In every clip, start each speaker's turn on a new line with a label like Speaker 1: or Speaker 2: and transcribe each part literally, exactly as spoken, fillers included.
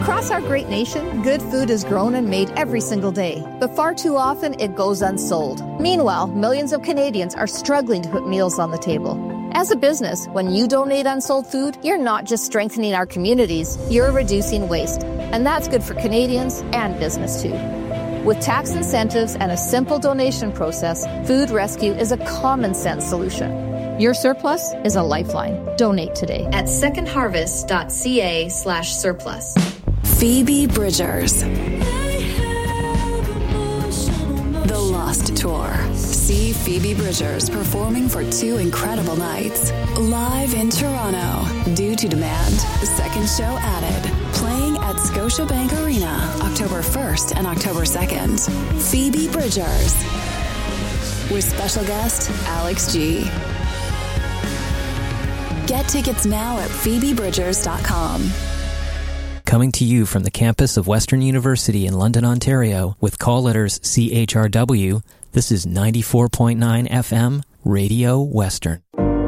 Speaker 1: Across our great nation, good food is grown and made every single day, but far too often it goes unsold. Meanwhile, millions of Canadians are struggling to put meals on the table. As a business, when you donate unsold food, you're not just strengthening our communities, you're reducing waste. And that's good for Canadians and business too. With tax incentives and a simple donation process, Food Rescue is a common sense solution. Your surplus is a lifeline. Donate today at secondharvest.ca slash surplus.
Speaker 2: Phoebe Bridgers. The Lost Tour. See Phoebe Bridgers performing for two incredible nights. Live in Toronto. Due to demand, second show added. Playing at Scotiabank Arena, October first and October second. Phoebe Bridgers. With special guest, Alex G. Get tickets now at phoebe bridgers dot com.
Speaker 3: Coming to you from the campus of Western University in London, Ontario, with call letters C H R W, this is ninety-four point nine F M, Radio Western.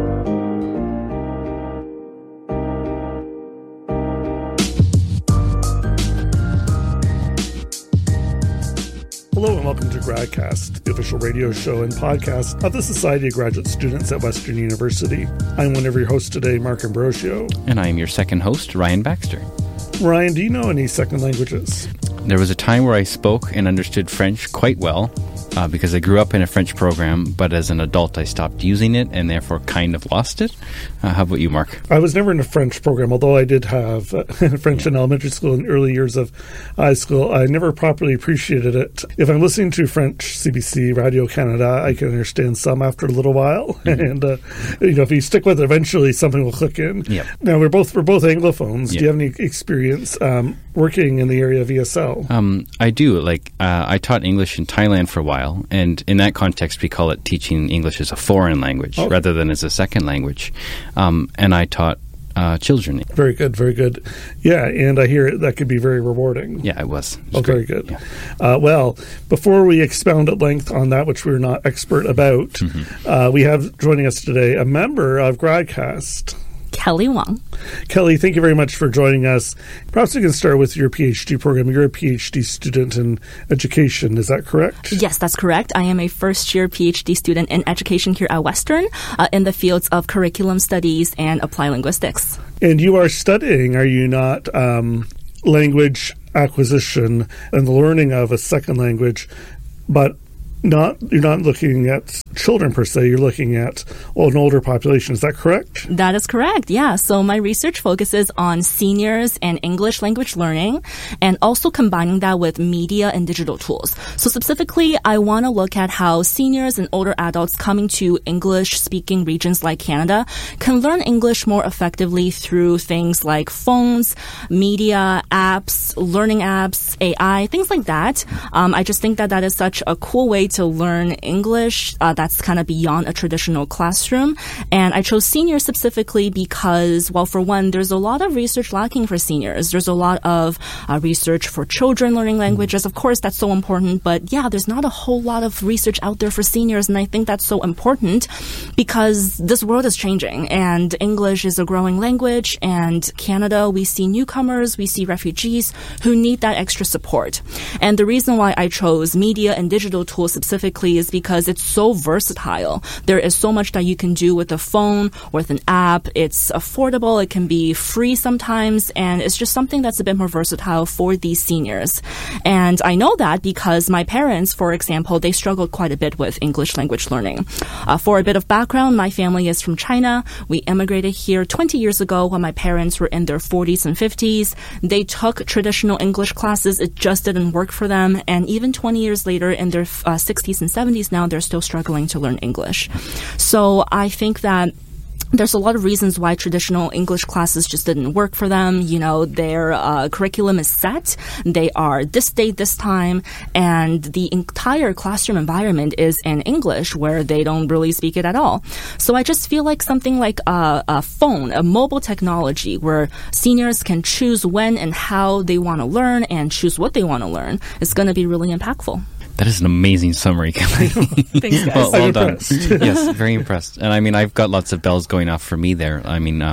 Speaker 4: Hello and welcome to GradCast, the official radio show and podcast of the Society of Graduate Students at Western University. I'm one of your hosts today, Mark Ambrosio.
Speaker 5: And I am your second host, Ryan Baxter.
Speaker 4: Ryan, do you know any second languages?
Speaker 5: There was a time where I spoke and understood French quite well uh, because I grew up in a French program, but as an adult I stopped using it and therefore kind of lost it. Uh, how about you, Mark?
Speaker 4: I was never in a French program, although I did have uh, French yeah. in elementary school and early years of high school. I never properly appreciated it. If I'm listening to French C B C, Radio Canada, I can understand some after a little while. Mm-hmm. And, uh, you know, if you stick with it, eventually something will click in.
Speaker 5: Yep.
Speaker 4: Now, we're both we're both Anglophones.
Speaker 5: Yep.
Speaker 4: Do you have any experience um, working in the area of E S L?
Speaker 5: Um, I do. Like, uh, I taught English in Thailand for a while, and in that context, we call it teaching English as a foreign language oh. rather than as a second language. Um, and I taught uh, children.
Speaker 4: Very good, very good. Yeah, and I hear that could be very rewarding.
Speaker 5: Yeah, it was. It was
Speaker 4: oh,
Speaker 5: great.
Speaker 4: very good.
Speaker 5: Yeah.
Speaker 4: Uh, well, before we expound at length on that which we're not expert about, mm-hmm. uh, we have joining us today a member of GradCast,
Speaker 6: Kelly Wong.
Speaker 4: Kelly, thank you very much for joining us. Perhaps we can start with your PhD program. You're a PhD student in education. Is that correct?
Speaker 6: Yes, that's correct. I am a first-year PhD student in education here at Western uh, in the fields of curriculum studies and applied linguistics.
Speaker 4: And you are studying, are you not, um, language acquisition and the learning of a second language, but not you're not looking at children per se, you're looking at well, an older population. Is that correct?
Speaker 6: That is correct, yeah. So my research focuses on seniors and English language learning and also combining that with media and digital tools. So specifically, I want to look at how seniors and older adults coming to English-speaking regions like Canada can learn English more effectively through things like phones, media, apps, learning apps, A I, things like that. Um, I just think that that is such a cool way to learn English uh, that's kind of beyond a traditional classroom. And I chose seniors specifically because, well, for one, there's a lot of research lacking for seniors. There's a lot of uh, research for children learning languages. Of course, that's so important. But yeah, there's not a whole lot of research out there for seniors. And I think that's so important because this world is changing and English is a growing language. And Canada, we see newcomers, we see refugees who need that extra support. And the reason why I chose media and digital tools specifically is because it's so versatile. There is so much that you can do with a phone, with an app. It's affordable. It can be free sometimes. And it's just something that's a bit more versatile for these seniors. And I know that because my parents, for example, they struggled quite a bit with English language learning. Uh, for a bit of background, my family is from China. We immigrated here twenty years ago when my parents were in their forties and fifties. They took traditional English classes. It just didn't work for them. And even twenty years later, in their uh, sixties and seventies now, they're still struggling to learn English. So I think that there's a lot of reasons why traditional English classes just didn't work for them. You know, their uh, curriculum is set. They are this date, this time, and the entire classroom environment is in English where they don't really speak it at all. So I just feel like something like a, a phone, a mobile technology where seniors can choose when and how they want to learn and choose what they want to learn is going to be really impactful.
Speaker 5: That is an amazing summary, Kelly.
Speaker 6: Thanks, guys.
Speaker 5: well, well
Speaker 4: I'm
Speaker 5: done.
Speaker 4: impressed.
Speaker 5: Yes, very impressed. And I mean, I've got lots of bells going off for me there. I mean, um,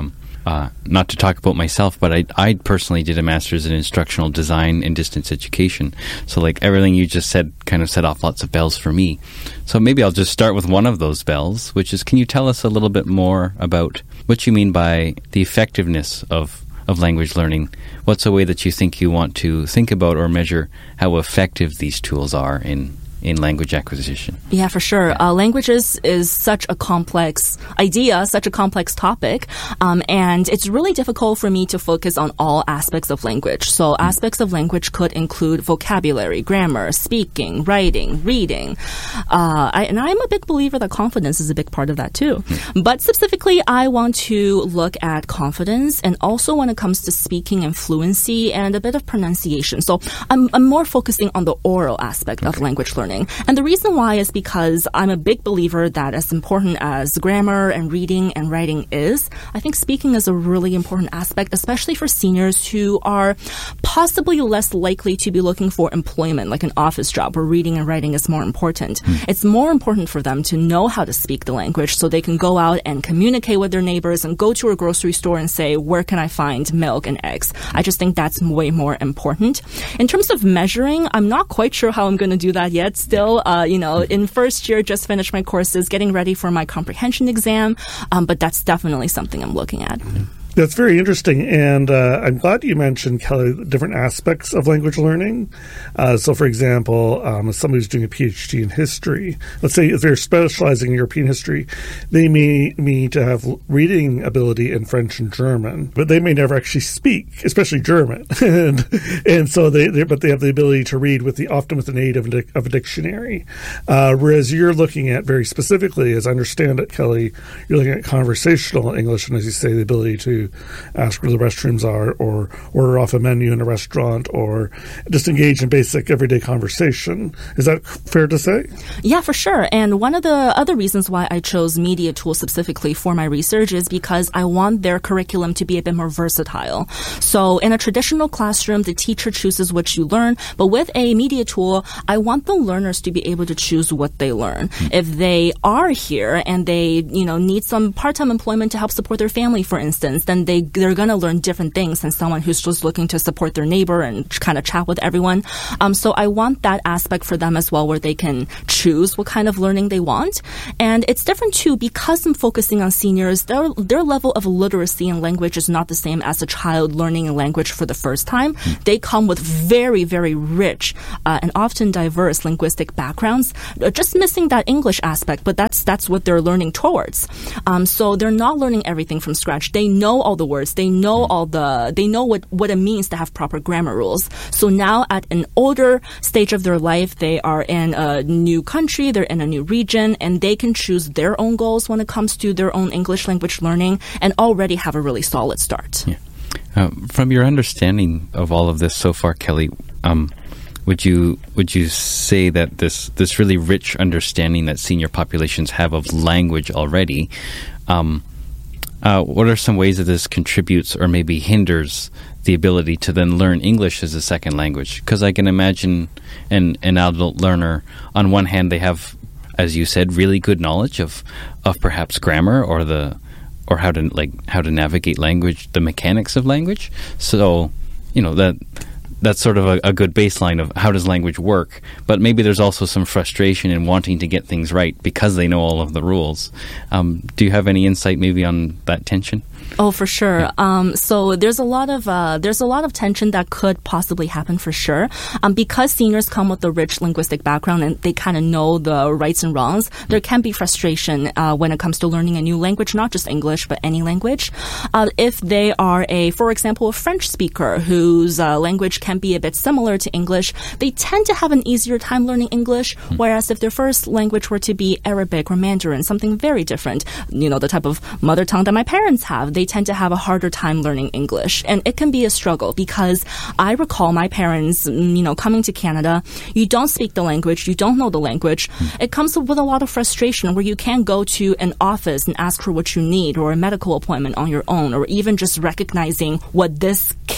Speaker 5: uh, not to talk about myself, but I, I personally did a master's in instructional design and distance education. So like everything you just said kind of set off lots of bells for me. So maybe I'll just start with one of those bells, which is, can you tell us a little bit more about what you mean by the effectiveness of of language learning? What's a way that you think you want to think about or measure how effective these tools are in in language acquisition?
Speaker 6: Yeah, for sure. Uh, languages is such a complex idea, such a complex topic, um, and it's really difficult for me to focus on all aspects of language. So aspects of language could include vocabulary, grammar, speaking, writing, reading. Uh, I, and I'm a big believer that confidence is a big part of that too. But specifically, I want to look at confidence and also when it comes to speaking and fluency and a bit of pronunciation. So I'm, I'm more focusing on the oral aspect okay. of language learning. And the reason why is because I'm a big believer that as important as grammar and reading and writing is, I think speaking is a really important aspect, especially for seniors who are possibly less likely to be looking for employment, like an office job where reading and writing is more important. Mm. It's more important for them to know how to speak the language so they can go out and communicate with their neighbors and go to a grocery store and say, where can I find milk and eggs? I just think that's way more important. In terms of measuring, I'm not quite sure how I'm going to do that yet. Still, uh, you know, in first year, just finished my courses, getting ready for my comprehension exam. Um, but that's definitely something I'm looking at.
Speaker 4: That's very interesting, and uh, I'm glad you mentioned, Kelly, the different aspects of language learning. Uh, so, for example, um, as somebody who's doing a PhD in history, let's say if they're specializing in European history, they may need to have reading ability in French and German, but they may never actually speak, especially German. and and so they, they but they have the ability to read with the often with the aid of, of a dictionary. Uh, whereas you're looking at very specifically, as I understand it, Kelly, you're looking at conversational English, and as you say, the ability to ask where the restrooms are, or order off a menu in a restaurant, or just engage in basic everyday conversation. Is that fair to say?
Speaker 6: Yeah, for sure. And one of the other reasons why I chose media tools specifically for my research is because I want their curriculum to be a bit more versatile. So in a traditional classroom, the teacher chooses what you learn, but with a media tool, I want the learners to be able to choose what they learn. Mm-hmm. If they are here and they, you know, need some part-time employment to help support their family, for instance, then they, they're going to learn different things than someone who's just looking to support their neighbor and kind of chat with everyone. Um, so I want that aspect for them as well, where they can choose what kind of learning they want. And it's different too, because I'm focusing on seniors, their, their level of literacy in language is not the same as a child learning a language for the first time. They come with very, very rich uh, and often diverse linguistic backgrounds, just missing that English aspect, but that's, that's what they're learning towards. Um, so they're not learning everything from scratch. They know all the words. They know all the, they know what, what it means to have proper grammar rules. So now at an older stage of their life, they are in a new country, they're in a new region, and they can choose their own goals when it comes to their own English language learning and already have a really solid start.
Speaker 5: Yeah. Uh, from your understanding of all of this so far, Kelly, um, would you would you say that this, this really rich understanding that senior populations have of language already, um, Uh, what are some ways that this contributes or maybe hinders the ability to then learn English as a second language? Because I can imagine an, an adult learner, on one hand, they have, as you said, really good knowledge of, of perhaps grammar or the or how to like how to navigate language, the mechanics of language. So, you know, that that's sort of a, a good baseline of how does language work. But maybe there's also some frustration in wanting to get things right because they know all of the rules. Um, do you have any insight maybe on that tension?
Speaker 6: Oh, for sure. Um, so there's a lot of uh, there's a lot of tension that could possibly happen for sure. Um, because seniors come with a rich linguistic background and they kind of know the rights and wrongs, there can be frustration uh, when it comes to learning a new language, not just English, but any language. Uh, if they are a, for example, a French speaker whose uh, language can be a bit similar to English, they tend to have an easier time learning English, whereas if their first language were to be Arabic or Mandarin, something very different, you know, the type of mother tongue that my parents have, they tend to have a harder time learning English. And it can be a struggle because I recall my parents, you know, coming to Canada, you don't speak the language, you don't know the language. It comes with a lot of frustration where you can't go to an office and ask for what you need or a medical appointment on your own, or even just recognizing what this can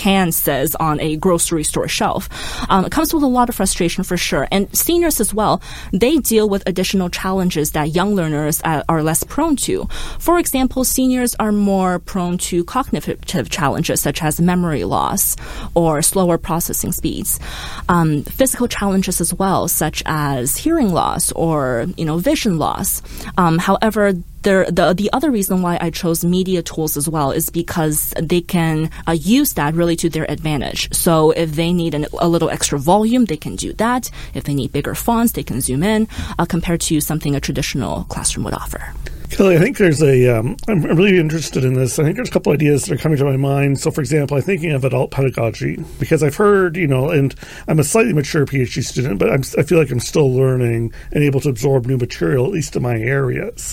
Speaker 6: can says on a grocery store shelf. Um, it comes with a lot of frustration for sure. And seniors as well, they deal with additional challenges that young learners uh, are less prone to. For example, seniors are more prone to cognitive challenges such as memory loss or slower processing speeds. Um, physical challenges as well, such as hearing loss or, you know, vision loss. Um, however, There, the the other reason why I chose media tools as well is because they can uh, use that really to their advantage. So if they need an, a little extra volume, they can do that. If they need bigger fonts, they can zoom in uh, compared to something a traditional classroom would offer.
Speaker 4: Kelly, I think there's a, um, I'm really interested in this. I think there's a couple ideas that are coming to my mind. So, for example, I'm thinking of adult pedagogy because I've heard, you know, and I'm a slightly mature PhD student, but I'm, I feel like I'm still learning and able to absorb new material, at least in my areas.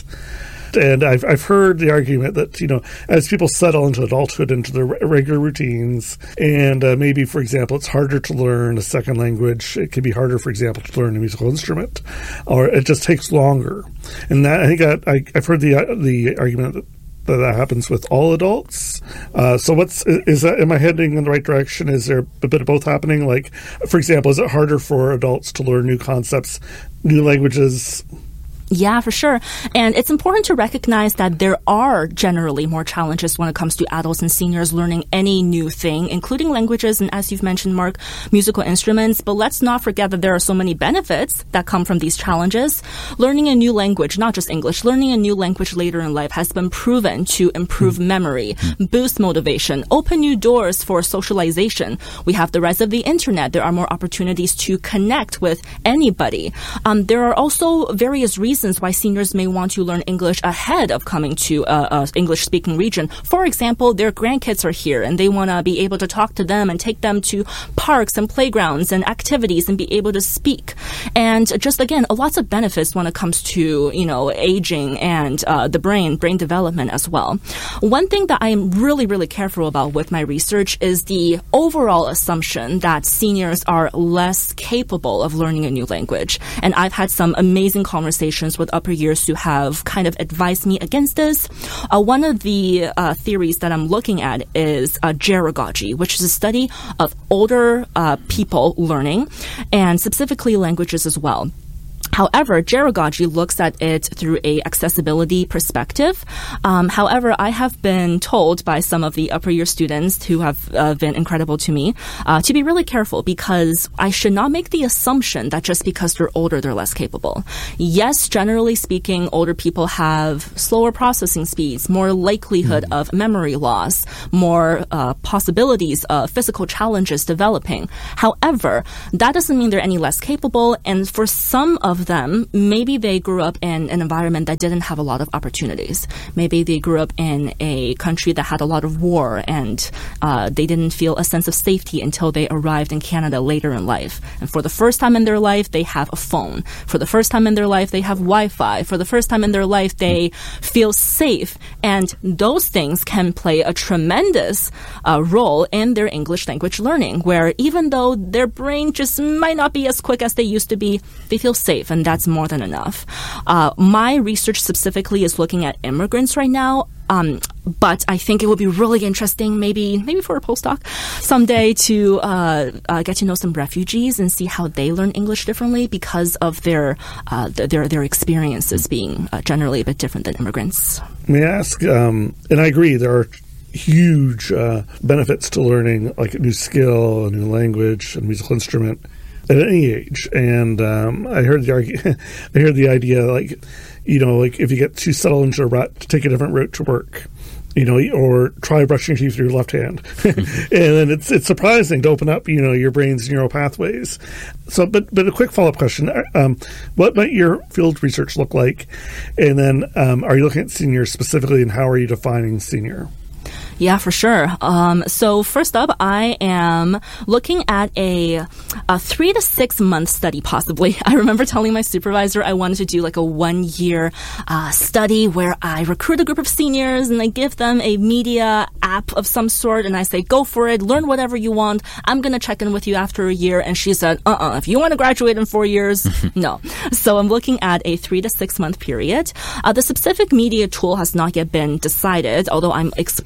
Speaker 4: And I've I've heard the argument that, you know, as people settle into adulthood, into their regular routines, and uh, maybe, for example, it's harder to learn a second language. It can be harder, for example, to learn a musical instrument, or it just takes longer. And that I think I, I, I've heard the uh, the argument that that, that happens with all adults. Uh, so what's is that? Am I heading in the right direction? Is there a bit of both happening? Like, for example, is it harder for adults to learn new concepts, new languages?
Speaker 6: Yeah, for sure. And it's important to recognize that there are generally more challenges when it comes to adults and seniors learning any new thing, including languages and, as you've mentioned, Mark, musical instruments. But let's not forget that there are so many benefits that come from these challenges. Learning a new language, not just English, learning a new language later in life has been proven to improve memory, boost motivation, open new doors for socialization. We have the rise of the internet. There are more opportunities to connect with anybody. Um, there are also various reasons Reasons why seniors may want to learn English ahead of coming to a, a English-speaking region. For example, their grandkids are here and they want to be able to talk to them and take them to parks and playgrounds and activities and be able to speak. And just again, lots of benefits when it comes to, you know, aging and uh, the brain, brain development as well. One thing that I am really, really careful about with my research is the overall assumption that seniors are less capable of learning a new language. And I've had some amazing conversations with upper years who have kind of advised me against this. Uh, one of the uh, theories that I'm looking at is uh, geragogy, which is a study of older uh, people learning, and specifically languages as well. However, geragogy looks at it through a accessibility perspective. Um, however, I have been told by some of the upper year students who have uh, been incredible to me uh, to be really careful because I should not make the assumption that just because they're older, they're less capable. Yes, generally speaking, older people have slower processing speeds, more likelihood mm. of memory loss, more uh, possibilities of physical challenges developing. However, that doesn't mean they're any less capable, and for some of them, maybe they grew up in an environment that didn't have a lot of opportunities. Maybe they grew up in a country that had a lot of war and uh, they didn't feel a sense of safety until they arrived in Canada later in life. And for the first time in their life, they have a phone. For the first time in their life, they have Wi-Fi. For the first time in their life, they feel safe. And those things can play a tremendous uh, role in their English language learning, where even though their brain just might not be as quick as they used to be, they feel safe. And that's more than enough. Uh, my research specifically is looking at immigrants right now. Um, but I think it would be really interesting, maybe maybe for a postdoc someday, to uh, uh, get to know some refugees and see how they learn English differently because of their uh, their their experiences being uh, generally a bit different than immigrants.
Speaker 4: May I ask? Um, and I agree, there are huge uh, benefits to learning like a new skill, a new language, a musical instrument at any age. And um, I heard the argue, I heard the idea, like, you know, like if you get too settled into a rut, to take a different route to work, you know, or try brushing your teeth with your left hand. And then it's it's surprising to open up, you know, your brain's neural pathways. So, but but a quick follow-up question. Um, what might your field research look like? And then um, are you looking at seniors specifically, and how are you defining senior?
Speaker 6: Yeah, for sure. Um, so first up, I am looking at a, a three to six month study, possibly. I remember telling my supervisor I wanted to do like a one year uh, study where I recruit a group of seniors and I give them a media app of some sort and I say, go for it, learn whatever you want. I'm going to check in with you after a year. And she said, uh-uh, if you want to graduate in four years, no. So I'm looking at a three to six month period. Uh, the specific media tool has not yet been decided, although I'm exploring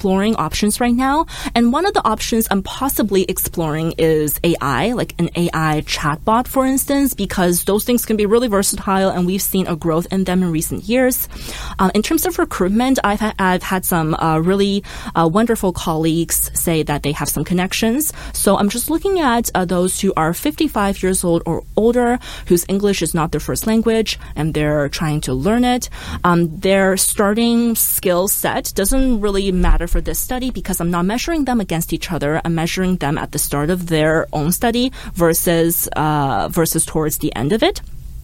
Speaker 6: options right now. And one of the options I'm possibly exploring is A I, like an A I chatbot, for instance, because those things can be really versatile and we've seen a growth in them in recent years. Um, in terms of recruitment, I've, ha- I've had some uh, really uh, wonderful colleagues say that they have some connections. So I'm just looking at uh, those who are fifty-five years old or older, whose English is not their first language, and they're trying to learn it. Um, their starting skill set doesn't really matter for this study because I'm not measuring them against each other. I'm measuring them at the start of their own study versus uh, versus towards the end of it.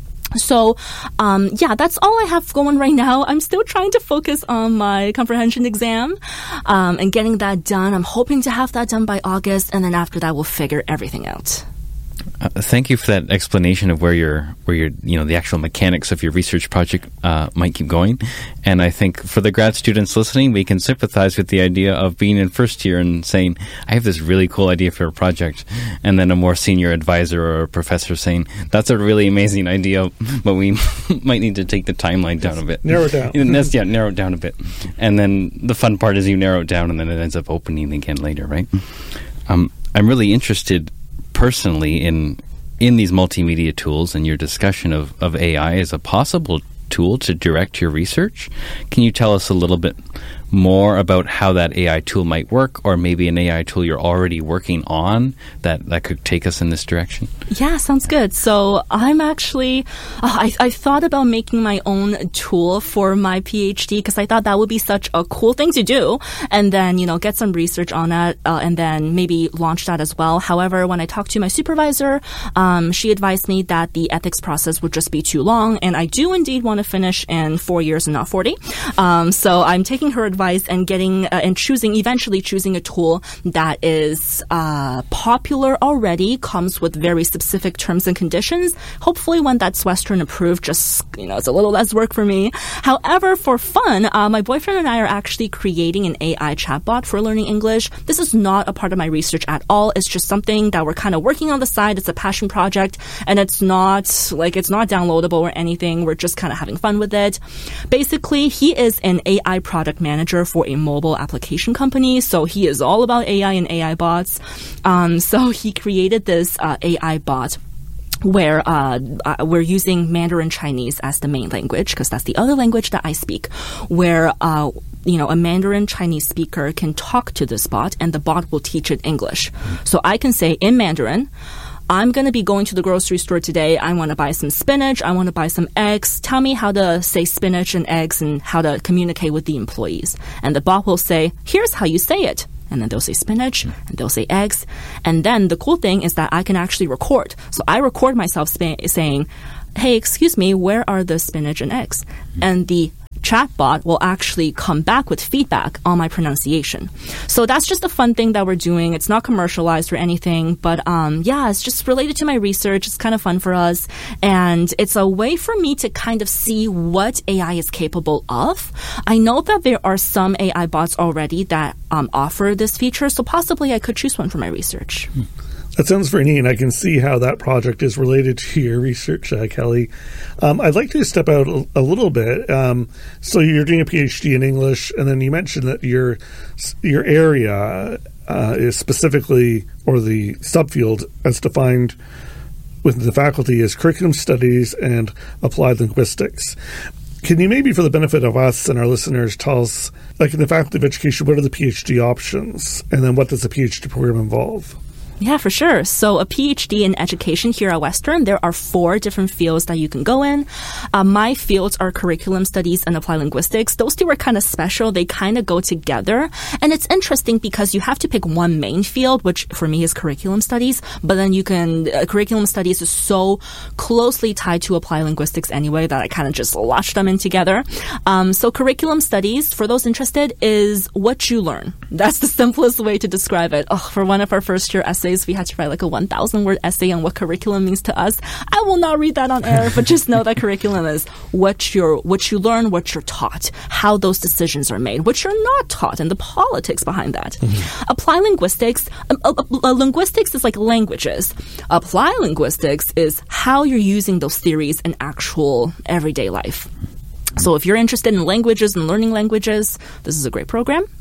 Speaker 6: So, um, yeah, that's all I have going right now. I'm still trying to focus on my comprehension exam um, and getting that done. I'm hoping to have that done by August, and then after that, we'll figure everything out.
Speaker 5: Uh, thank you for that explanation of where your where your you know the actual mechanics of your research project uh, might keep going. And I think for the grad students listening, we can sympathize with the idea of being in first year and saying, "I have this really cool idea for a project," and then a more senior advisor or a professor saying, "That's a really amazing idea, but we might need to take the timeline down a bit,
Speaker 4: narrow it down."
Speaker 5: And that's, yeah, narrow it down a bit. And then the fun part is you narrow it down, and then it ends up opening again later, right? Um, I'm really interested personally in in these multimedia tools and your discussion of, of A I as a possible tool to direct your research. Can you tell us a little bit more about how that A I tool might work, or maybe an A I tool you're already working on that, that could take us in this direction?
Speaker 6: Yeah, sounds good. So I'm actually, uh, I, I thought about making my own tool for my PhD because I thought that would be such a cool thing to do, and then, you know, get some research on it uh, and then maybe launch that as well. However, when I talked to my supervisor, um, she advised me that the ethics process would just be too long, and I do indeed want to finish in four years and not forty. Um, so I'm taking her advice and getting uh, and choosing, eventually choosing a tool that is uh, popular already, comes with very specific terms and conditions. Hopefully one that's Western approved, just, you know, it's a little less work for me. However, for fun, uh, my boyfriend and I are actually creating an A I chatbot for learning English. This is not a part of my research at all. It's just something that we're kind of working on the side. It's a passion project, and it's not like it's not downloadable or anything. We're just kind of having fun with it. Basically, he is an A I product manager for a mobile application company, so he is all about A I and A I bots. Um, so he created this uh, A I bot where uh, uh, we're using Mandarin Chinese as the main language, because that's the other language that I speak, where uh, you know, a Mandarin Chinese speaker can talk to this bot, and the bot will teach it English. So I can say in Mandarin, I'm going to be going to the grocery store today. I want to buy some spinach. I want to buy some eggs. Tell me how to say spinach and eggs and how to communicate with the employees. And the bot will say, here's how you say it. And then they'll say spinach, and they'll say eggs. And then the cool thing is that I can actually record. So I record myself sp- saying, hey, excuse me, where are the spinach and eggs? And the chatbot will actually come back with feedback on my pronunciation. So that's just a fun thing that we're doing. It's not commercialized or anything, but um, yeah, it's just related to my research. It's kind of fun for us. And it's a way for me to kind of see what A I is capable of. I know that there are some A I bots already that um, offer this feature, so possibly I could choose one for my research.
Speaker 4: Hmm. That sounds very neat, and I can see how that project is related to your research, uh, Kelly. Um, I'd like to step out a, a little bit. Um, so you're doing a PhD in English, and then you mentioned that your your area uh, is specifically, or the subfield as defined within the faculty, is curriculum studies and applied linguistics. Can you maybe, for the benefit of us and our listeners, tell us, like in the Faculty of Education, what are the PhD options, and then what does the PhD program involve?
Speaker 6: Yeah, for sure. So a PhD in education here at Western, there are four different fields that you can go in. Uh, my fields are curriculum studies and applied linguistics. Those two are kind of special. They kind of go together. And it's interesting because you have to pick one main field, which for me is curriculum studies. But then you can, uh, curriculum studies is so closely tied to applied linguistics anyway that I kind of just latch them in together. Um, so curriculum studies, for those interested, is what you learn. That's the simplest way to describe it. Oh, for one of our first year essays, we had to write like a one thousand word essay on what curriculum means to us. I will not read that on air, but just know that curriculum is what you're, what you learn, what you're taught, how those decisions are made, what you're not taught, and the politics behind that. Mm-hmm. Apply linguistics, uh, uh, uh, linguistics is like languages. Apply linguistics is how you're using those theories in actual everyday life. So if you're interested in languages and learning languages, this is a great program.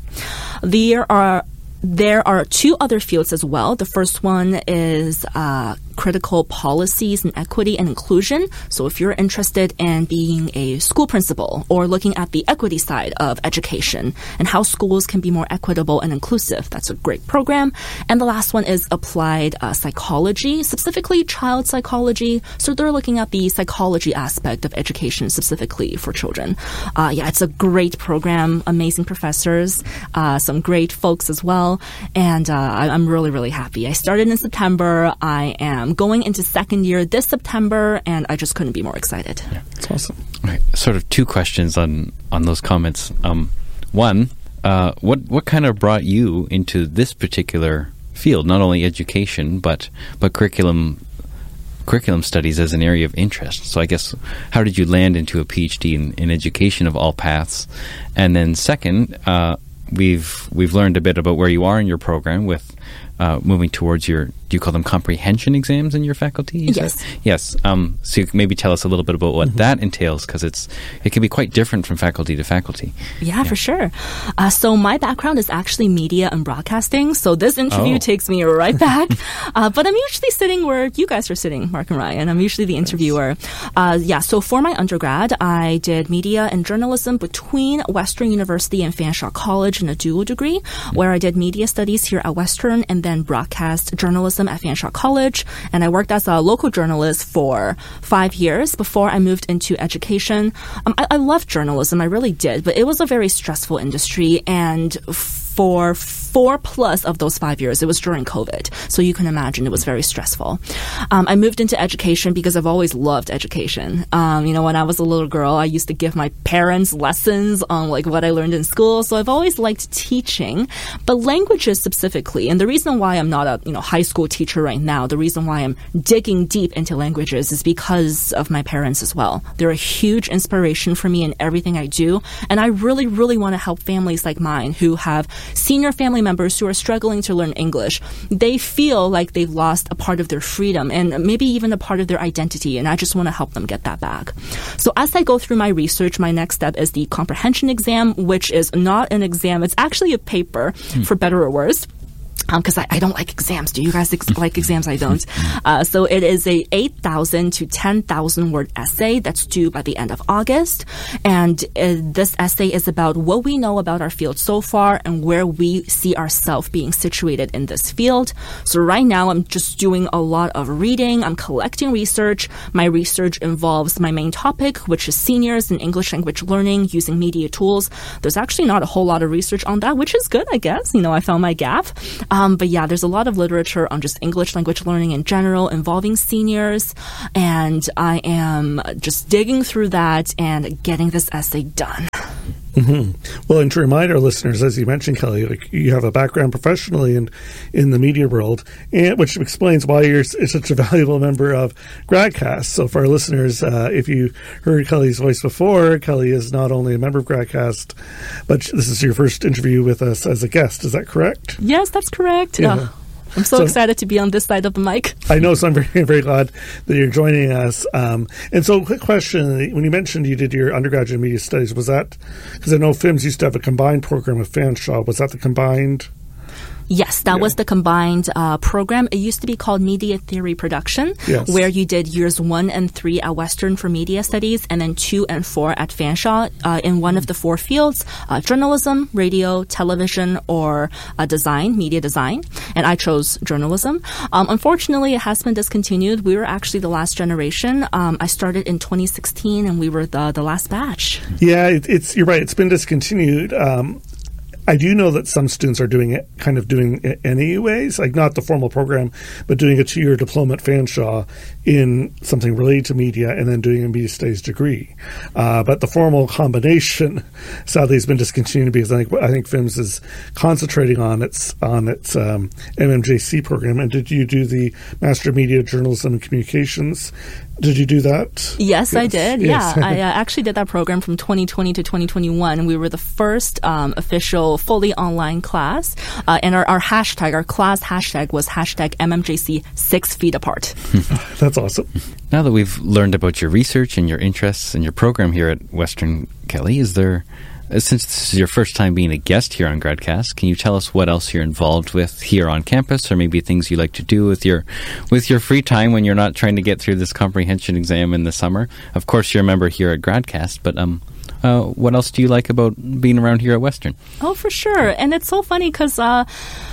Speaker 6: There are There are two other fields as well. The first one is uh, critical policies and equity and inclusion. So if you're interested in being a school principal or looking at the equity side of education and how schools can be more equitable and inclusive, that's a great program. And the last one is applied uh, psychology, specifically child psychology. So they're looking at the psychology aspect of education specifically for children. Uh, yeah, it's a great program, amazing professors, uh, some great folks as well. And uh, I'm really, really happy. I started in September. I am going into second year this September, and I just couldn't be more excited.
Speaker 5: Yeah.
Speaker 4: That's awesome.
Speaker 5: All right. Sort of two questions on, on those comments. Um, one, uh, what what kind of brought you into this particular field? Not only education, but but curriculum curriculum studies as an area of interest. So I guess, how did you land into a PhD in, in education of all paths? And then second, uh, We've we've learned a bit about where you are in your program with uh, moving towards your, do you call them comprehension exams in your faculty? You
Speaker 6: yes.
Speaker 5: said? Yes. Um, so you can maybe tell us a little bit about what mm-hmm. that entails, because it's it can be quite different from faculty to faculty.
Speaker 6: Yeah, yeah. for sure. Uh, so my background is actually media and broadcasting, so this interview
Speaker 5: oh.
Speaker 6: takes me right back. uh, but I'm usually sitting where you guys are sitting, Mark and Ryan. I'm usually the interviewer. Uh, yeah, so for my undergrad, I did media and journalism between Western University and Fanshawe College in a dual degree, where I did media studies here at Western and then broadcast journalism at Fanshawe College. And I worked as a local journalist for five years before I moved into education. Um, I, I loved journalism, I really did, but it was a very stressful industry, and for four plus of those five years, it was during COVID. So you can imagine it was very stressful. Um, I moved into education because I've always loved education. Um, you know, when I was a little girl, I used to give my parents lessons on like what I learned in school. So I've always liked teaching, but languages specifically. And the reason why I'm not a you know high school teacher right now, the reason why I'm digging deep into languages is because of my parents as well. They're a huge inspiration for me in everything I do. And I really, really want to help families like mine who have senior family members who are struggling to learn English. They feel like they've lost a part of their freedom and maybe even a part of their identity, and I just want to help them get that back. So as I go through my research, my next step is the comprehension exam, which is not an exam. It's actually a paper, hmm. for better or worse. Because um, I, I don't like exams. Do you guys ex- like exams? I don't. Uh, so it is a eight thousand to ten thousand word essay that's due by the end of August. And uh, this essay is about what we know about our field so far and where we see ourselves being situated in this field. So right now I'm just doing a lot of reading. I'm collecting research. My research involves my main topic, which is seniors in English language learning using media tools. There's actually not a whole lot of research on that, which is good, I guess. You know, I found my gap. Um, but yeah, there's a lot of literature on just English language learning in general involving seniors. And I am just digging through that and getting this essay done.
Speaker 4: Mm-hmm. Well, and to remind our listeners, as you mentioned, Kelly, like you have a background professionally in, in the media world, and which explains why you're such a valuable member of GradCast. So for our listeners, uh, if you heard Kelly's voice before, Kelly is not only a member of GradCast, but this is your first interview with us as a guest. Is that correct?
Speaker 6: Yes, that's correct.
Speaker 4: Yeah.
Speaker 6: Uh, I'm so, so excited to be on this side of the mic.
Speaker 4: I know, so I'm very, very glad that you're joining us. Um, and so, quick question: when you mentioned you did your undergraduate media studies, was that because I know F I M S used to have a combined program with Fanshawe? Was that the combined?
Speaker 6: Yes, that yeah. was the combined uh, program. It used to be called Media Theory Production,
Speaker 4: yes.
Speaker 6: where you did years one and three at Western for media studies, and then two and four at Fanshawe uh, in one of the four fields: uh, journalism, radio, television, or uh, design, media design. And I chose journalism. Um, unfortunately, it has been discontinued. We were actually the last generation. Um, I started in twenty sixteen, and we were the the last batch.
Speaker 4: Yeah, it, it's you're right. It's been discontinued. Um, I do know that some students are doing it, kind of doing it anyways, like not the formal program, but doing a two-year diploma at Fanshawe in something related to media and then doing a media studies degree. Uh, but the formal combination, sadly, has been discontinued because I think I think F I M S is concentrating on its on its um, M M J C program. And did you do the Master of Media Journalism and Communications? Did you do that?
Speaker 6: Yes, yes. I did.
Speaker 4: Yes.
Speaker 6: Yeah, I uh, actually did that program from twenty twenty to twenty twenty-one, and we were the first um, official fully online class. Uh, and our, our hashtag, our class hashtag was hashtag M M J C six feet apart.
Speaker 4: That's awesome.
Speaker 5: Now that we've learned about your research and your interests and your program here at Western, Kelly, is there uh, since this is your first time being a guest here on GradCast, can you tell us what else you're involved with here on campus, or maybe things you like to do with your with your free time when you're not trying to get through this comprehension exam in the summer? Of course, you're a member here at GradCast, but um, uh, what else do you like about being around here at Western?
Speaker 6: Oh, for sure. And it's so funny because... Uh,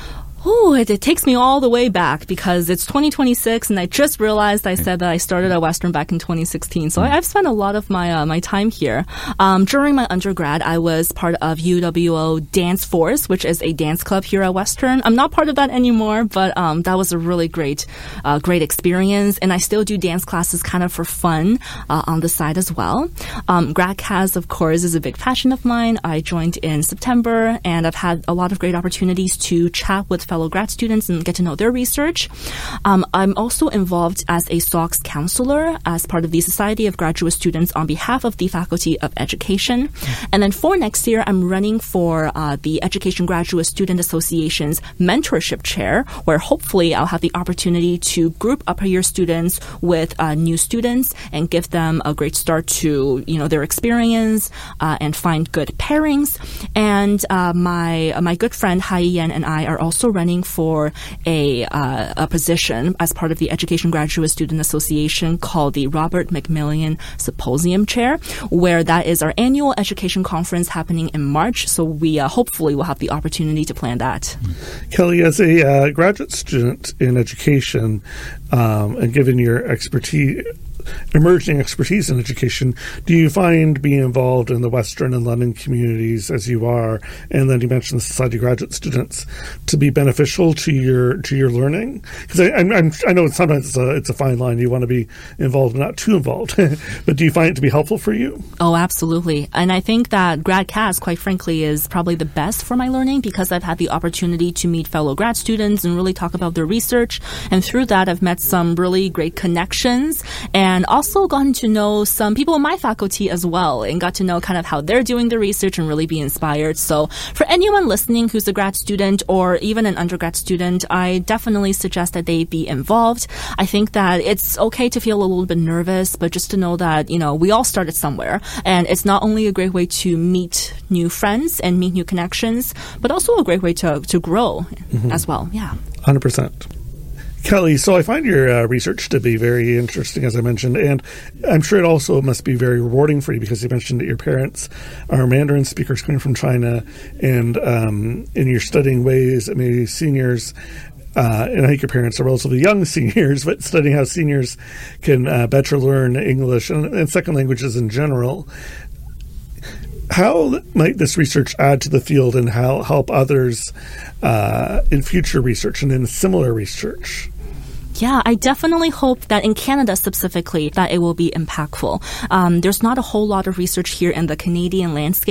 Speaker 6: Oh, it, it takes me all the way back because it's twenty twenty-six, and I just realized I said that I started at Western back in twenty sixteen. So I, I've spent a lot of my uh, my time here. Um, during my undergrad, I was part of U W O Dance Force, which is a dance club here at Western. I'm not part of that anymore, but um, that was a really great, uh, great experience. And I still do dance classes kind of for fun uh, on the side as well. Um, GradCast, of course, is a big passion of mine. I joined in September, and I've had a lot of great opportunities to chat with fellow grad students and get to know their research. Um, I'm also involved as a S O X counselor as part of the Society of Graduate Students on behalf of the Faculty of Education. And then for next year, I'm running for uh, the Education Graduate Student Association's mentorship chair, where hopefully I'll have the opportunity to group upper year students with uh, new students and give them a great start to, you know, their experience uh, and find good pairings. And uh, my uh, my good friend Hai Yan and I are also running for a uh, a position as part of the Education Graduate Student Association called the Robert McMillian Symposium Chair, where that is our annual education conference happening in March. So we uh, hopefully will have the opportunity to plan that.
Speaker 4: Kelly, as a uh, graduate student in education, um, and given your expertise, emerging expertise in education, do you find being involved in the Western and London communities as you are, and then you mentioned the Society of Graduate Students, to be beneficial to your to your learning? Because I, I'm, I'm, I know sometimes it's a, it's a fine line. You want to be involved, but not too involved. But do you find it to be helpful for you?
Speaker 6: Oh, absolutely. And I think that GradCast, quite frankly, is probably the best for my learning because I've had the opportunity to meet fellow grad students and really talk about their research. And through that, I've met some really great connections and And also gotten to know some people in my faculty as well and got to know kind of how they're doing the research and really be inspired. So for anyone listening who's a grad student or even an undergrad student, I definitely suggest that they be involved. I think that it's okay to feel a little bit nervous, but just to know that, you know, we all started somewhere. And it's not only a great way to meet new friends and meet new connections, but also a great way to, to grow mm-hmm. as well. Yeah.
Speaker 4: one hundred percent. Kelly, so I find your uh, research to be very interesting, as I mentioned, and I'm sure it also must be very rewarding for you because you mentioned that your parents are Mandarin speakers coming from China, and um, and you're studying ways that maybe seniors, uh, and I think your parents are relatively young seniors, but studying how seniors can uh, better learn English and, and second languages in general. How might this research add to the field and how help others uh, in future research and in similar research?
Speaker 6: Yeah, I definitely hope that in Canada specifically that it will be impactful. Um, there's not a whole lot of research here in the Canadian landscape